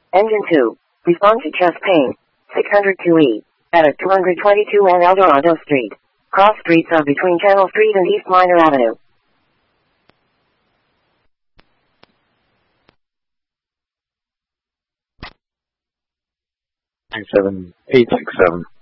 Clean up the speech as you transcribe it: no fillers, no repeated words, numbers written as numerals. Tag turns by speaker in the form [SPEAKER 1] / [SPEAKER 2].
[SPEAKER 1] Engine 2. Respond to chest pain. 602E. At 222 and El Dorado Street. Cross streets are between Channel Street and East Minor Avenue.
[SPEAKER 2] 97867.